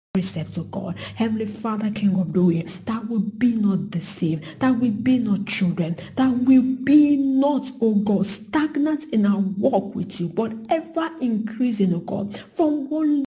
precepts, oh God. Heavenly Father, King of glory, that we be not deceived, that we be not children, that we be not, oh God, stagnant in our walk with you, but ever increasing, oh God, from one